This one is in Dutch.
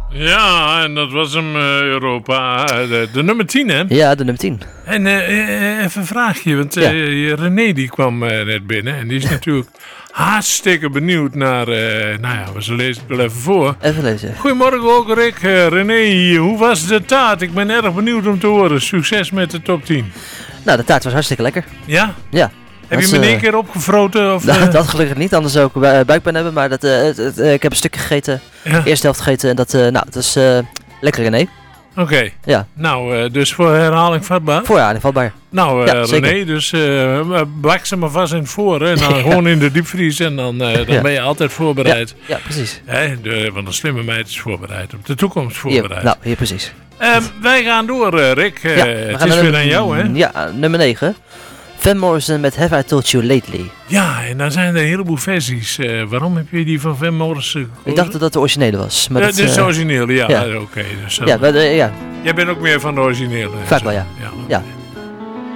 Ja, en dat was hem Europa. De nummer 10, hè? Ja, de nummer 10. En even een vraagje, want René die kwam net binnen. En die is natuurlijk hartstikke benieuwd naar... we lezen het wel even voor. Even lezen. Goedemorgen ook, Rick. René, hoe was de taart? Ik ben erg benieuwd om te horen. Succes met de top 10. Nou, de taart was hartstikke lekker. Ja? Ja. Heb je hem in één keer opgefroten? Of, dat gelukkig niet, anders zou ik buikpijn hebben. Maar ik heb een stukje gegeten, eerste helft gegeten en dat is lekker René. Oké. Ja. Nou, dus voor herhaling vatbaar? Voor herhaling vatbaar. Nou, ja, René, dus bak ze maar vast in het voor. Hè, en dan gewoon in de diepvries en dan ben je altijd voorbereid. Ja, precies. Want een slimme meid is voorbereid. Op de toekomst voorbereid. Hier precies. Wij gaan door, Rick. Het is weer aan jou, hè? Ja, nummer 9. Van Morrison met Have I Told You Lately. Ja, en dan zijn er een heleboel versies. Waarom heb je die van Van Morrison gekozen? Ik dacht dat dat de originele was. Maar dit is de originele, ja. Oké. Dus, Jij jij bent ook meer van de originele. Vaak wel, ja.